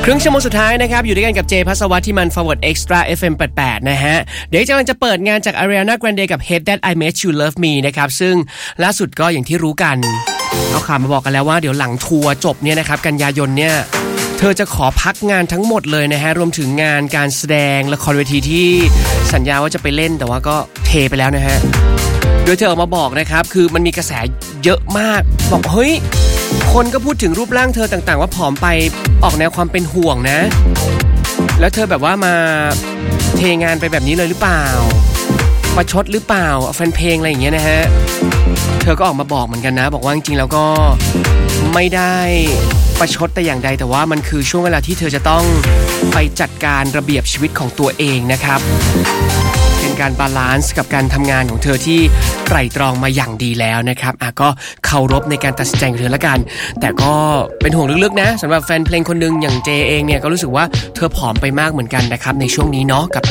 รึ่งชั่วโมงสุดท้ายนะครับอยู่ด้วยกันกับเจภัสวัฒน์ที่มัน Forward Extra FM 88นะฮะเดี๋ยวจะเปิดงานจาก Ariana Grande กับ Hate That I Made You Love Me นะครับซึ่งล่าสุดก็อย่างที่รู้กันเอาข่าวมาบอกกันแล้วว่าเดี๋ยวหลังทัวร์จบเนี่ยนะครับกันยายนเนี่ยเธอจะขอพักงานทั้งหมดเลยนะฮะรวมถึงงานการแสดงละครเวทีที่สัญญาว่าจะไปเล่นแต่ว่าก็เทไปแล้วนะฮะโดยเธอออกมาบอกนะครับคือมันมีกระแสเยอะมากบอกเฮ้ยคนก็พูดถึงรูปร่างเธอต่างๆว่าผอมไปออกแนวความเป็นห่วงนะแล้วเธอแบบว่ามาเทงานไปแบบนี้เลยหรือเปล่าประชดหรือเปล่าแฟนเพลงอะไรอย่างเงี้ยนะฮะเธอก็ออกมาบอกเหมือนกันนะบอกว่าจริงๆแล้วก็ไม่ได้ประชดแต่อย่างใดแต่ว่ามันคือช่วงเวลาที่เธอจะต้องไปจัดการระเบียบชีวิตของตัวเองนะครับเป็นการบาลานซ์กับการทำงานของเธอที่ไตร่ตรองมาอย่างดีแล้วนะครับก็เคารพในการตัดสินใจของเธอละกันแต่ก็เป็นห่วงลึกๆนะสำหรับแฟนเพลงคนนึงอย่างเจเองเนี่ยก็รู้สึกว่าเธอผอมไปมากเหมือนกันนะครับในช่วงนี้เนาะกับ